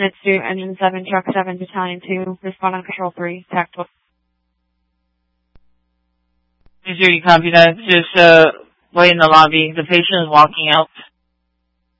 units to Engine 7, Truck 7, Battalion 2, respond on Control 3, tactical. Is you copy that? Just wait in the lobby. The patient is walking out.